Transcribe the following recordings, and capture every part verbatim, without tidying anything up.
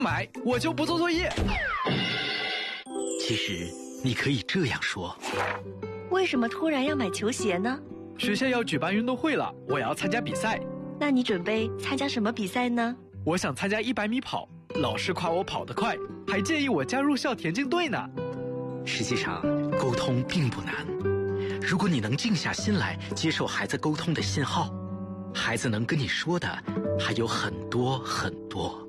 买，我就不做作业。 其实你可以这样说： 为什么突然要买球鞋呢？ 学校要举办运动会了，我要参加比赛。 那你准备参加什么比赛呢？ 我想参加一百米跑，老师夸我跑得快，还建议我加入校田径队呢。 实际上，沟通并不难。如果你能静下心来接受孩子沟通的信号，孩子能跟你说的还有很多很多。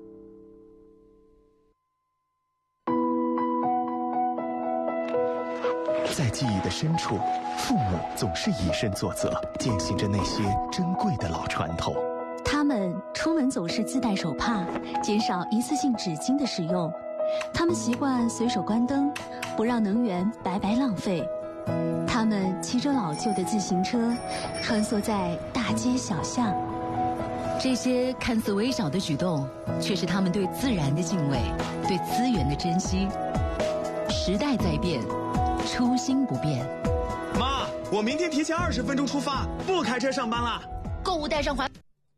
在记忆的深处，父母总是以身作则，践行着那些珍贵的老传统。 他们出门总是自带手帕，减少一次性纸巾的使用。他们习惯随手关灯，不让能源白白浪费。他们骑着老旧的自行车，穿梭在大街小巷。 这些看似微小的举动，却是他们对自然的敬畏，对资源的珍惜。时代在变，初心不变。 妈，我明天提前二十分钟出发，不开车上班了。 购物带上环。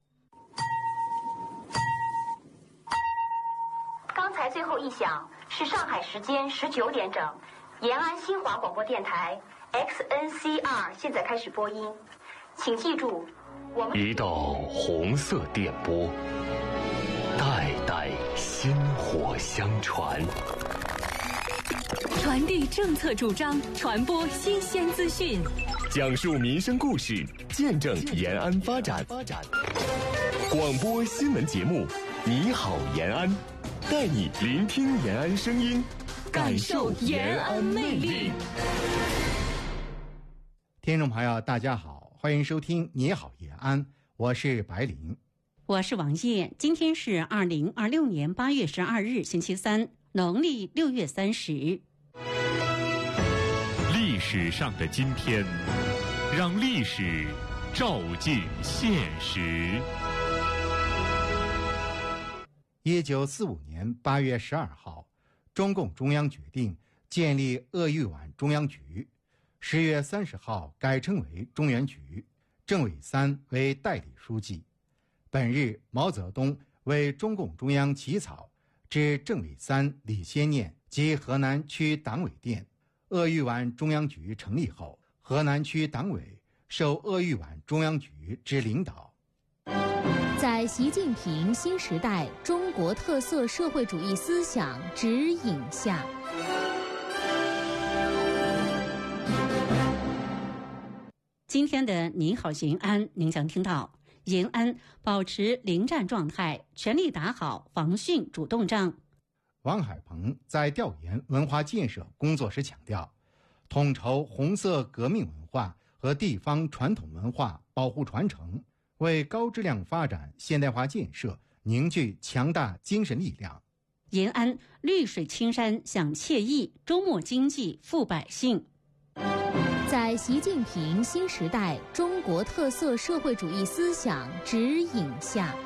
刚才最后一响是上海时间十九点整，延安新华广播电台 X N C R 现在开始播音，请记住，我们一道红色电波，代代薪火相传。 传递政策主张，传播新鲜资讯， 讲述民生故事，见证延安发展。广播新闻节目，你好延安，带你聆听延安声音，感受延安魅力。 听众朋友，大家好，欢迎收听《你好延安》，我是白林， 我是王艳。今天是二零二六年八月十二日，星期三，农历六月三十。 历史上的今天，让历史照进现实。 一九四五年八月十二号，中共中央决定建立鄂豫皖中央局，十月三十号改称为中原局，郑伟三为代理书记。本日，毛泽东为中共中央起草致郑伟三、李先念及河南区党委电。鄂豫皖中央局成立后，河南区党委受鄂豫皖中央局之领导。 在习近平新时代中国特色社会主义思想指引下， 今天的你好延安，您将听到延安保持临战状态，全力打好防汛主动仗。 王海鹏在调研文化建设工作时强调，统筹红色革命文化和地方传统文化保护传承，为高质量发展现代化建设凝聚强大精神力量。 延安绿水青山享惬意，周末经济富百姓。 在习近平新时代中国特色社会主义思想指引下，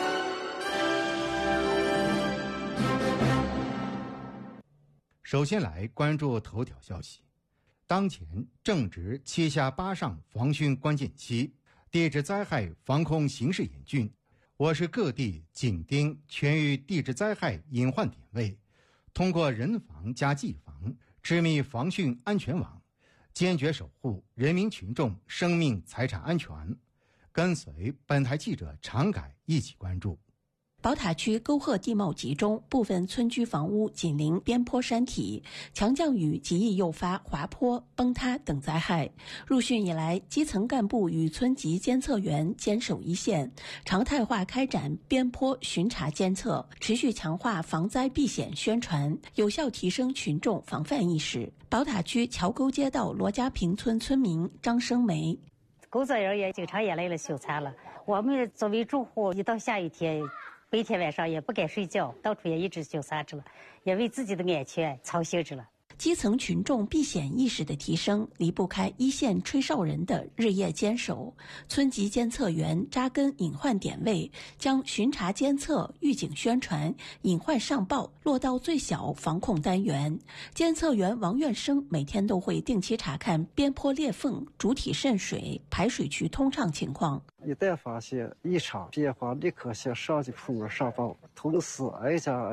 首先来关注头条消息。当前正值七下八上防汛关键期，地质灾害防控形势严峻，我市各地紧盯全域地质灾害隐患点位，通过人防加技防，织密防汛安全网，坚决守护人民群众生命财产安全。跟随本台记者常改一起关注。 宝塔区沟壑地貌集中，部分村居房屋紧邻边坡山体，强降雨极易诱发滑坡、崩塌等灾害。入汛以来，基层干部与村级监测员坚守一线，常态化开展边坡巡查监测，持续强化防灾避险宣传，有效提升群众防范意识。宝塔区桥沟街道罗家坪村村民张生梅： 工作人员经常也来了修缮了，我们作为住户，一到下雨天，白天晚上也不该睡觉，到处也一直修缮着了，也为自己的安全操心着了。 基层群众避险意识的提升，离不开一线吹哨人的日夜坚守。村级监测员扎根隐患点位，将巡查监测、预警宣传、隐患上报落到最小防控单元。监测员王院生每天都会定期查看边坡裂缝、主体渗水、排水渠通畅情况。 一旦发现异常变化，立刻向上级部门上报，同时挨家